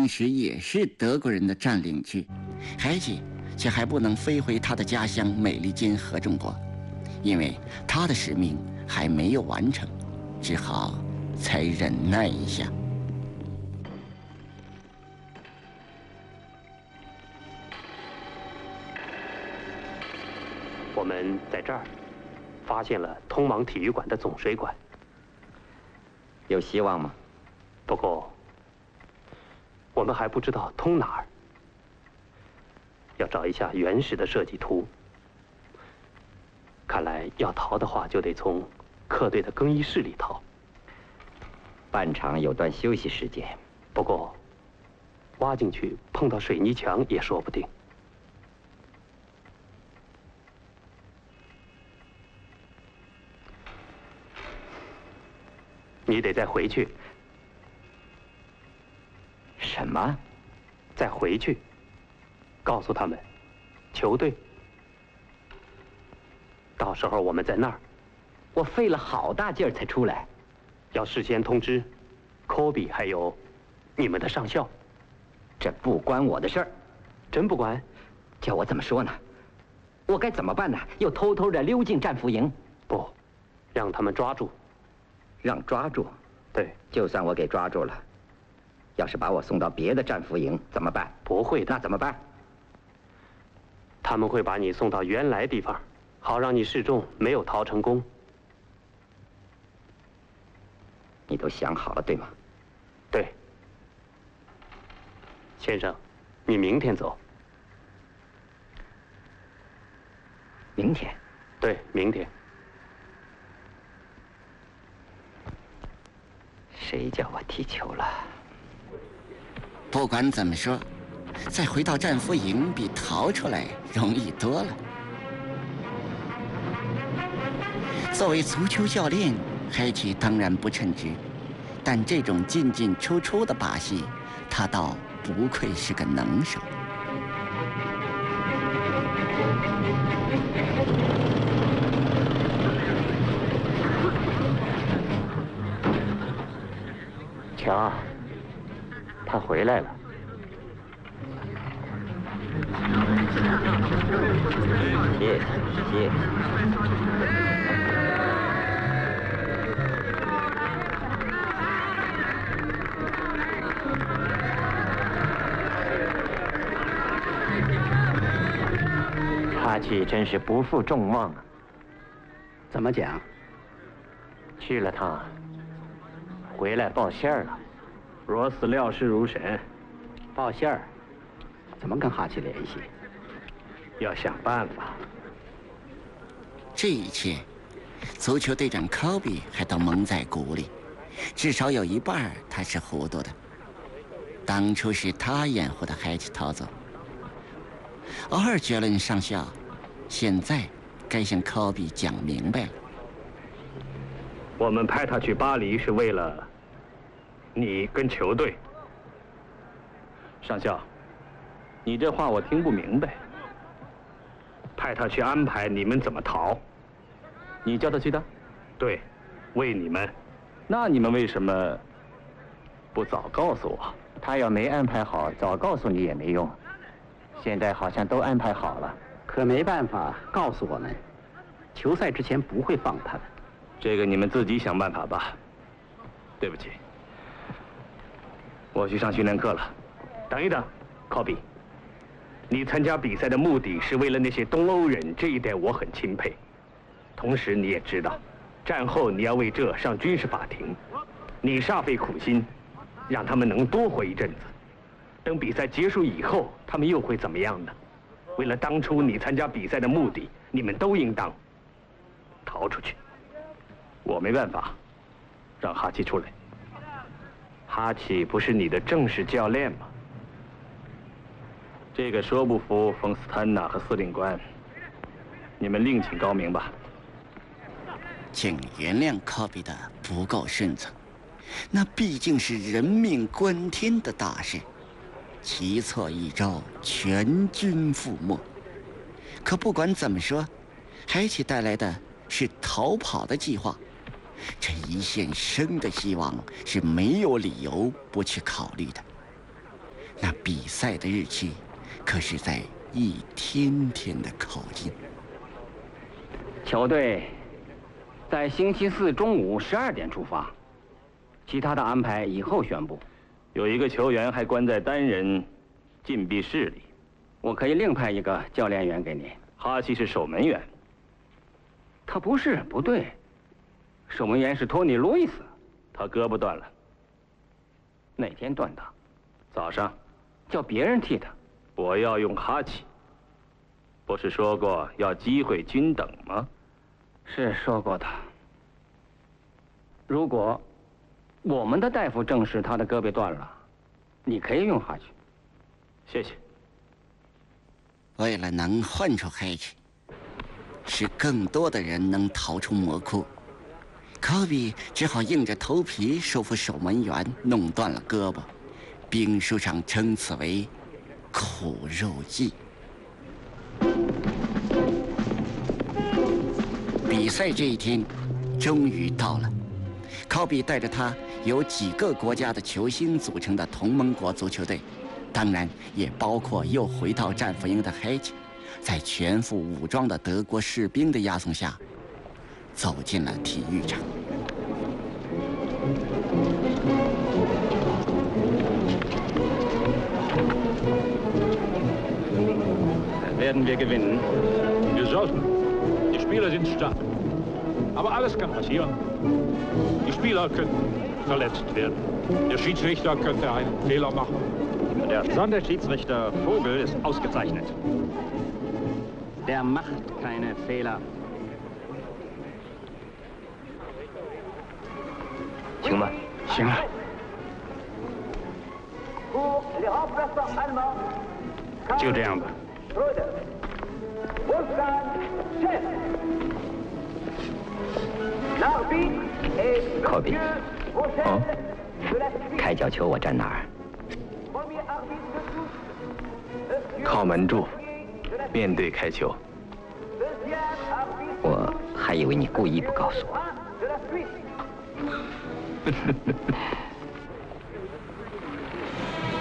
当时也是德国人的占领区，海奇却还不能飞回他的家乡美利坚合众国，因为他的使命还没有完成，只好才忍耐一下。 我们在这儿发现了通往体育馆的总水管， 有希望吗？ 不过我们还不知道通哪儿，要找一下原始的设计图。看来要逃的话，就得从客队的更衣室里逃。 半场有段休息时间， 不过挖进去碰到水泥墙也说不定。你得再回去。 什么？ 再回去，告诉他们，球队。到时候我们在那儿。 我费了好大劲儿才出来， 要事先通知科比还有你们的上校。 这不关我的事儿。 真不关？ 叫我怎么说呢？我该怎么办呢？又偷偷的溜进战俘营？ 不，让他们抓住。 让抓住？ 对。 就算我给抓住了，要是把我送到别的战俘营怎么办？ 不会的。 那怎么办？ 他们会把你送到原来地方，好让你示众没有逃成功。 你都想好了，对吗？ 对。先生，你明天走。 明天？ 对，明天。 谁叫我踢球了？ 不管怎么说，再回到战俘营比逃出来容易多了。作为足球教练，海奇当然不称职，但这种进进出出的把戏，他倒不愧是个能手。 瞧，他回来了。 谢谢。 哈奇真是不负众望啊！ 怎么讲？ 去了趟，回来报信儿了。 罗斯料事如神，报信儿，怎么跟哈奇联系？要想办法。 这一切，足球队长科比还都蒙在鼓里，至少有一半他是糊涂的。当初是他掩护的海奇逃走。偶尔觉伦上校，现在该向科比讲明白了。 我们派他去巴黎是为了你跟球队。上校，你这话我听不明白。派他去安排你们怎么逃。你叫他去的？对，为你们。那你们为什么不早告诉我？ 他要没安排好，早告诉你也没用。现在好像都安排好了， 可没办法告诉我们，球赛之前不会放他的。这个你们自己想办法吧。对不起，我去上训练课了。等一等，科比，你参加比赛的目的是为了那些东欧人，这一点我很钦佩。同时你也知道，战后你要为这上军事法庭，你煞费苦心，让他们能多活一阵子。等比赛结束以后，他们又会怎么样呢？为了当初你参加比赛的目的，你们都应当逃出去。我没办法让哈奇出来。哈奇不是你的正式教练吗？这个说不服冯斯坦纳和司令官，你们另请高明吧。 请原谅科比的不够顺从，那毕竟是人命关天的大事。棋错一招，全军覆没。可不管怎么说，海奇带来的是逃跑的计划，这一线生的希望是没有理由不去考虑的。 比赛的日期可是在一天天的靠近。 球队在星期四中午12点出发，其他的安排以后宣布。 有一个球员还关在单人禁闭室里， 我可以另派一个教练员给你。 哈奇是守门员。 他不对，守门员是托尼·路易斯。 他胳膊断了。 哪天断的？ 早上。 叫别人替他。 我要用哈奇。不是说过要机会均等吗？ 是说过的。如果我们的大夫证实他的胳膊断了，你可以用哈奇。 谢谢。 为了能换出哈奇，使更多的人能逃出魔窟，科比只好硬着头皮说服守门员弄断了胳膊。兵书上称此为苦肉计。比赛这一天终于到了，科比带着他由几个国家的球星组成的同盟国足球队，当然也包括又回到战俘营的哈奇，在全副武装的德国士兵的押送下，走进了体育场。 Werden wir gewinnen? Wir sollten. Die Spieler sind stark. Aber alles kann passieren. Die Spieler könnten verletzt werden. Der Schiedsrichter könnte einen Fehler machen. Der Sonderschiedsrichter Vogel ist ausgezeichnet. Der macht keine Fehler. 行吗？ 行了。就这样吧。 科比，开角球我站哪儿？ 靠门柱，面对开球。 我还以为你故意不告诉我。